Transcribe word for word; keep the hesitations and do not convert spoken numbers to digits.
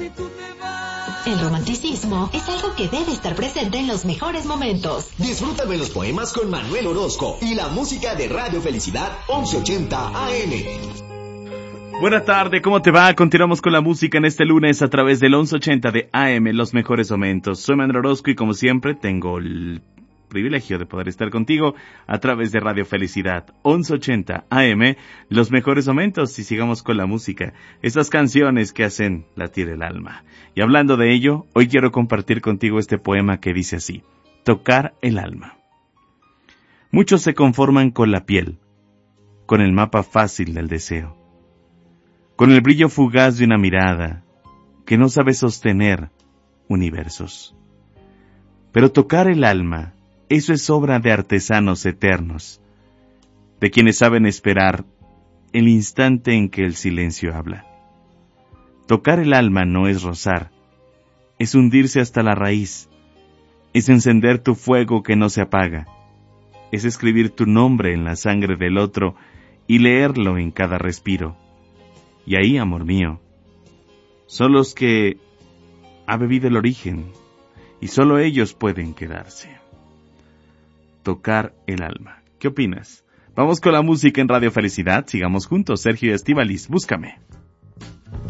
El romanticismo es algo que debe estar presente en los mejores momentos. Disfrútame los poemas con Manuel Orozco y la música de Radio Felicidad once ochenta A M. Buenas tardes, ¿cómo te va? Continuamos con la música en este lunes a través del once ochenta de A M, los mejores momentos. Soy Manuel Orozco y como siempre tengo el privilegio de poder estar contigo a través de Radio Felicidad once ochenta A M, los mejores momentos, y sigamos con la música, esas canciones que hacen latir el alma. Y hablando de ello, hoy quiero compartir contigo este poema que dice así: tocar el alma. Muchos se conforman con la piel, con el mapa fácil del deseo, con el brillo fugaz de una mirada que no sabe sostener universos. Pero tocar el alma, eso es obra de artesanos eternos, de quienes saben esperar el instante en que el silencio habla. Tocar el alma no es rozar, es hundirse hasta la raíz, es encender tu fuego que no se apaga, es escribir tu nombre en la sangre del otro y leerlo en cada respiro. Y ahí, amor mío, son los que ha bebido el origen, y solo ellos pueden quedarse. Tocar el alma. ¿Qué opinas? Vamos con la música en Radio Felicidad. Sigamos juntos. Sergio y Estíbaliz, búscame.